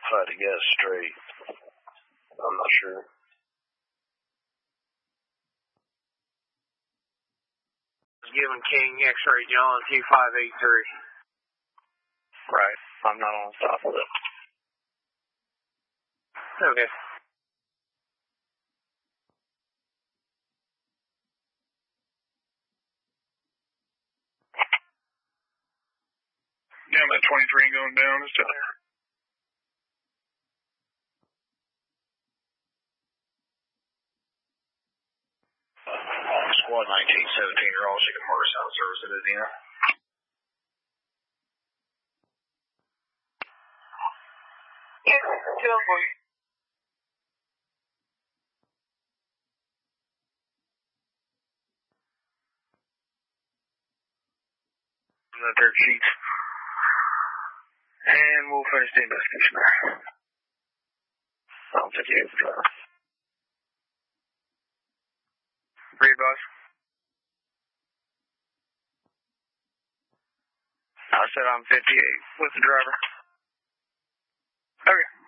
had to guess straight. I'm not sure. Given King X-Ray John 2583. Right. I'm not on top of it. Okay. Yeah, that 23 going down is still there. Squad 1917, you're all Chicken Motorcycle Service at Indiana. Yeah, tell me. The dirt sheets. And we'll finish the investigation there. I'll take you for driver. Read, boss. I said I'm 58 with the driver. Okay.